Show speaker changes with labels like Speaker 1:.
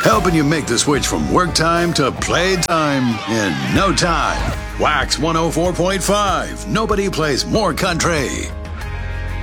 Speaker 1: helping you make the switch from work time to play time in no time. Wax 104.5. Nobody plays more country.